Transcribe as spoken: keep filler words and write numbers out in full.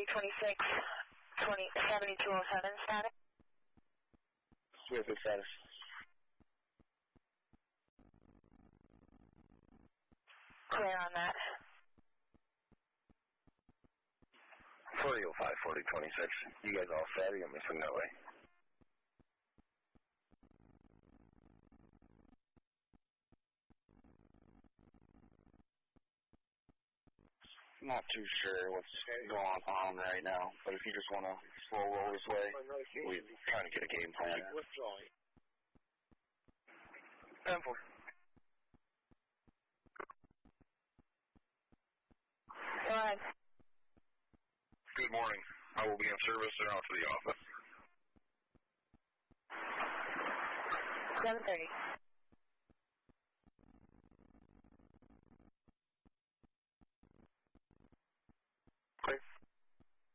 twenty-six, twenty, seventy-two oh seven status. Swift status. Clear on that. forty oh five, forty twenty-six. You guys all set? You got me swing that way. Not too sure what's going on right now, but if you just want to slow roll this way, we're trying to get a game plan. Withdrawing. ten four. Go ahead. Good morning. I will be in service and out to the office. seven thirty.